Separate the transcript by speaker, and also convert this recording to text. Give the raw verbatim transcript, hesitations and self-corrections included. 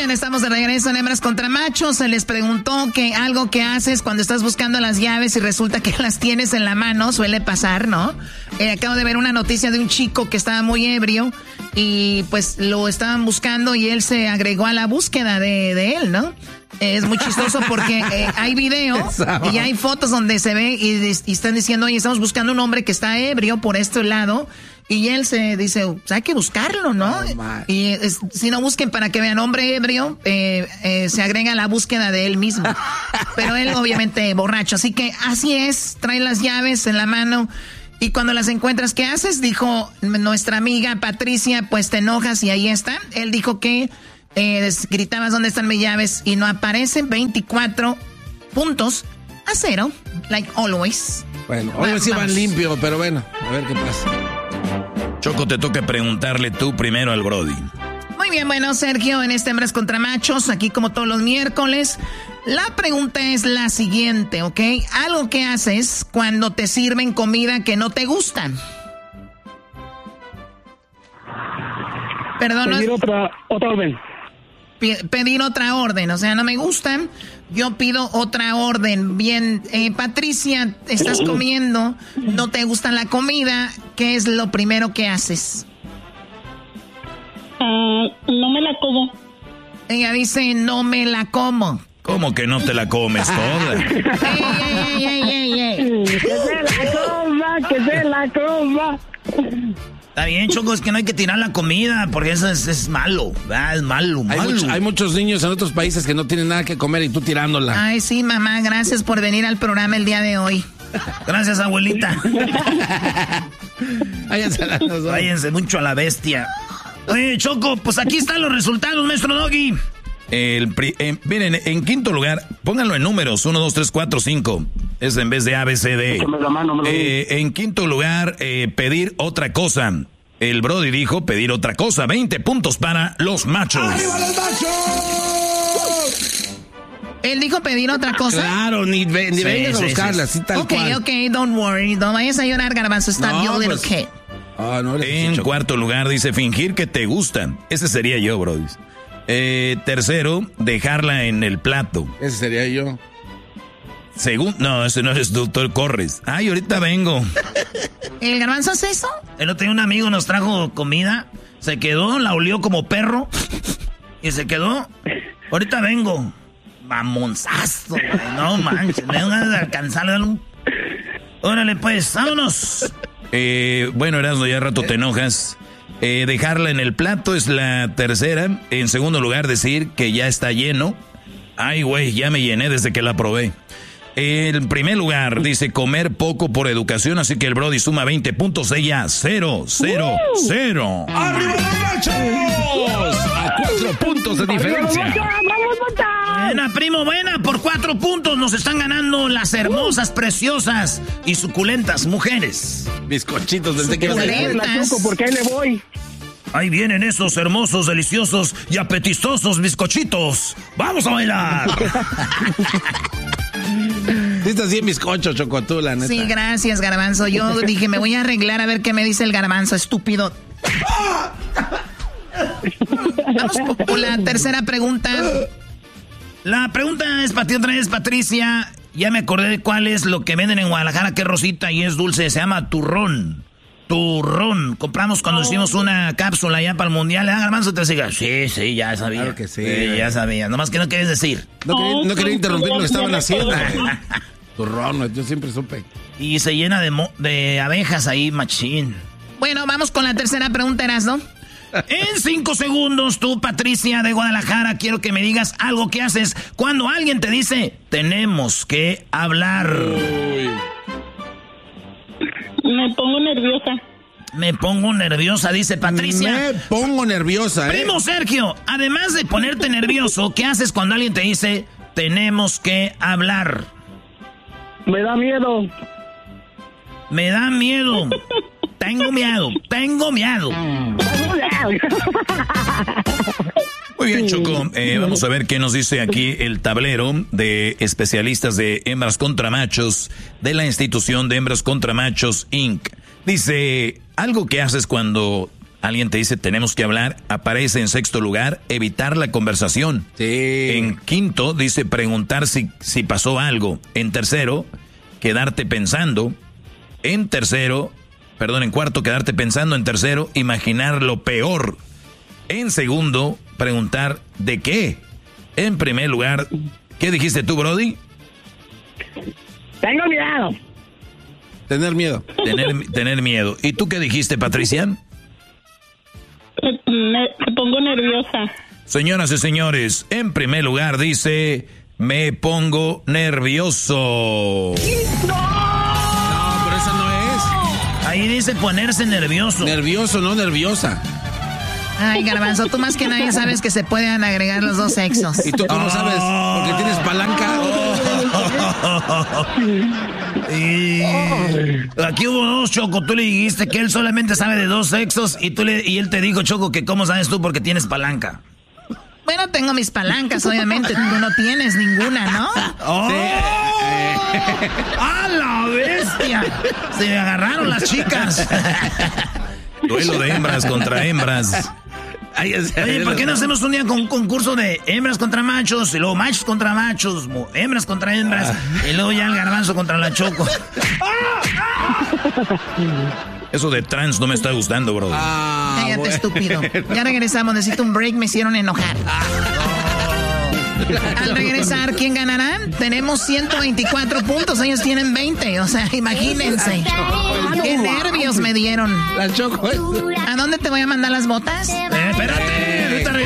Speaker 1: bien, estamos de regreso en Hembras contra Machos. Se les preguntó que algo que haces cuando estás buscando las llaves y resulta que las tienes en la mano, suele pasar, ¿no? Eh, acabo de ver una noticia de un chico que estaba muy ebrio y pues lo estaban buscando y él se agregó a la búsqueda de, de él, ¿no? Es muy chistoso porque eh, hay video y hay fotos donde se ve y, y están diciendo, oye, estamos buscando un hombre que está ebrio por este lado. Y él se dice, pues hay que buscarlo, ¿no? Oh, y es, si no, busquen para que vean hombre ebrio, eh, eh, se agrega a la búsqueda de él mismo. Pero él obviamente borracho. Así que así es, trae las llaves en la mano y cuando las encuentras, ¿qué haces? Dijo nuestra amiga Patricia, pues te enojas y ahí está. Él dijo que eh, gritabas dónde están mis llaves y no aparecen. Veinticuatro puntos a cero, like always.
Speaker 2: Bueno, hoy sí van limpio, pero bueno, a ver qué pasa.
Speaker 3: Choco, te toca preguntarle tú primero al Brody.
Speaker 1: Muy bien, bueno, Sergio, en este Hembras contra Machos, aquí como todos los miércoles, la pregunta es la siguiente, ¿ok? Algo que haces cuando te sirven comida que no te gustan. Perdón.
Speaker 4: Pedir otra, otra orden.
Speaker 1: Pedir otra orden, o sea, no me gustan, yo pido otra orden. Bien, eh, Patricia, estás comiendo, no te gusta la comida, ¿qué es lo primero que haces?
Speaker 5: Uh, no me la como.
Speaker 1: Ella dice, no me la como.
Speaker 3: ¿Cómo que no te la comes toda?
Speaker 1: ¡Ey, ey, ey, ey, ey!
Speaker 4: ¡Que se la coma, que se la coma!
Speaker 6: Está bien, Choco, es que no hay que tirar la comida, porque eso es, es malo, ¿verdad? Es malo, malo.
Speaker 2: Hay, mucho, hay muchos niños en otros países que no tienen nada que comer y tú tirándola.
Speaker 1: Ay, sí, mamá, gracias por venir al programa el día de hoy.
Speaker 6: Gracias, abuelita.
Speaker 2: Váyanse, a la,
Speaker 6: Váyanse mucho a la bestia. Oye, Choco, pues aquí están los resultados, maestro Doggy.
Speaker 3: El, eh, miren, en quinto lugar, pónganlo en números, uno, dos, tres, cuatro, cinco. Es en vez de A, B, C, D. Eh, en quinto lugar, eh, pedir otra cosa. El Brody dijo pedir otra cosa. veinte puntos para los machos.
Speaker 2: ¡Arriba los machos!
Speaker 1: Él dijo pedir otra cosa.
Speaker 2: Claro, ni, ve, ni sí, vengas sí, a buscarla, sí. así tal
Speaker 1: okay,
Speaker 2: cual.
Speaker 1: Ok, ok, don't worry. No vayas a llorar, Garbanzo. Stop, no, you little kid.
Speaker 3: Oh, no, en dicho. Cuarto lugar, dice fingir que te gustan. Ese sería yo, Brody. Eh, tercero, dejarla en el plato.
Speaker 2: Ese sería yo.
Speaker 3: Segundo, no, ese no eres doctor Corres. Ay, ahorita vengo.
Speaker 1: ¿El Garbanzo hace eso?
Speaker 6: El otro día un amigo nos trajo comida, se quedó, la olió como perro y se quedó. Ahorita vengo. Mamonzazo, güey. No manches, me dan ganas de alcanzarle. Un... Órale pues, vámonos.
Speaker 3: Eh, bueno, Erasmo, ya rato te enojas. Eh, dejarla en el plato es la tercera. En segundo lugar, decir que ya está lleno. Ay, güey, ya me llené desde que la probé. En primer lugar, dice comer poco por educación, así que el Brody suma veinte puntos, ella cero, cero, uh. cero.
Speaker 2: ¡Arriba los machos! A cuatro puntos de diferencia.
Speaker 6: Buena, primo, buena. Por cuatro puntos nos están ganando las hermosas, preciosas y suculentas mujeres.
Speaker 2: Bizcochitos desde que
Speaker 4: la Choco, porque ahí le voy.
Speaker 6: Ahí vienen esos hermosos, deliciosos y apetitosos bizcochitos. ¡Vamos a bailar!
Speaker 2: Sí, estás bien bizcocho, Choco, tú, la neta.
Speaker 1: Sí, gracias, Garbanzo. Yo dije, me voy a arreglar a ver qué me dice el Garbanzo, estúpido. Vamos por la tercera pregunta.
Speaker 6: La pregunta es para ti otra vez, Patricia. Ya me acordé de cuál es lo que venden en Guadalajara, que es rosita y es dulce. Se llama turrón. Turrón. Compramos cuando oh. hicimos una cápsula ya para el mundial. ¿Ah, Garbanzo te siga? Sí, sí, ya sabía.
Speaker 2: Claro que sí.
Speaker 6: sí ya sabía. Nomás que no quieres decir.
Speaker 2: No quería, no quería interrumpir lo que estaban haciendo. Turrón, yo siempre supe.
Speaker 6: Y se llena de, mo- de abejas ahí, machín.
Speaker 1: Bueno, vamos con la tercera pregunta, Erasmo.
Speaker 6: En cinco segundos, tú, Patricia de Guadalajara, quiero que me digas algo que haces cuando alguien te dice, tenemos que hablar. Uy.
Speaker 5: Me pongo nerviosa.
Speaker 6: Me pongo nerviosa, dice Patricia.
Speaker 2: Me pongo nerviosa, ¿eh?
Speaker 6: Primo Sergio, además de ponerte nervioso, ¿qué haces cuando alguien te dice, tenemos que hablar?
Speaker 4: Me da miedo.
Speaker 6: Me da miedo. Tengo miedo, tengo miedo.
Speaker 3: Muy bien, Choco. Eh, vamos a ver qué nos dice aquí el tablero de especialistas de hembras contra machos de la institución de hembras contra machos, incorporated. Dice, algo que haces cuando alguien te dice tenemos que hablar, aparece en sexto lugar, evitar la conversación.
Speaker 2: Sí.
Speaker 3: En quinto dice preguntar si, si pasó algo. En tercero, quedarte pensando. En tercero, perdón, en cuarto, quedarte pensando. En tercero, imaginar lo peor. En segundo, preguntar ¿de qué? En primer lugar, ¿qué dijiste tú, Brody?
Speaker 4: Tengo miedo.
Speaker 2: Tener miedo.
Speaker 3: Tener, tener miedo. ¿Y tú qué dijiste, Patricia?
Speaker 5: Me, me pongo nerviosa.
Speaker 3: Señoras y señores, en primer lugar dice, me pongo nervioso.
Speaker 2: No, pero esa no es.
Speaker 6: Ahí dice ponerse nervioso.
Speaker 2: Nervioso, no nerviosa.
Speaker 1: Ay, Garbanzo, tú más que nadie sabes que se pueden agregar los dos sexos.
Speaker 2: ¿Y tú cómo sabes? Porque tienes palanca.
Speaker 6: Y aquí hubo dos, Choco. Tú le dijiste que él solamente sabe de dos sexos y tú le y él te dijo, Choco, que cómo sabes tú porque tienes palanca.
Speaker 1: Bueno, tengo mis palancas, obviamente. Tú no tienes ninguna, ¿no?
Speaker 6: ¡Oh! Sí. ¡A la bestia! Se me agarraron las chicas.
Speaker 3: Duelo de hembras contra hembras.
Speaker 6: Ay, oye, ¿por qué no hacemos un día con un concurso de hembras contra machos? Y luego machos contra machos, hembras contra hembras, y luego ya el Garbanzo contra la Choco.
Speaker 3: Eso de trans no me está gustando, bro.
Speaker 2: Ah,
Speaker 1: Cállate,
Speaker 2: bueno.
Speaker 1: estúpido. Ya regresamos, necesito un break, me hicieron enojar. Al regresar, ¿quién ganará? Tenemos ciento veinticuatro puntos, ellos tienen veinte, o sea, imagínense. ¡Qué nervios me dieron!
Speaker 2: La Choco.
Speaker 1: ¿A dónde te voy a mandar las botas?
Speaker 6: Eh, espérate.